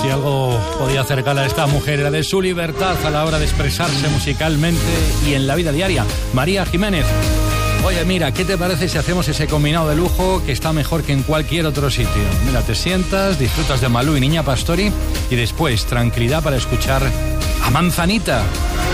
Si algo podía hacer gala a esta mujer era de su libertad a la hora de expresarse musicalmente y en la vida diaria. María Jiménez. Oye, mira, ¿qué te parece si hacemos ese combinado de lujo que está mejor que en cualquier otro sitio? Mira, te sientas, disfrutas de Malú y Niña Pastori y después tranquilidad para escuchar a Manzanita.